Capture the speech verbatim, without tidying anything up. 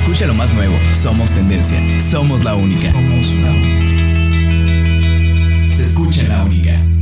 Escucha lo más nuevo. Somos tendencia. Somos la única. Somos la única. Se escucha en La Única.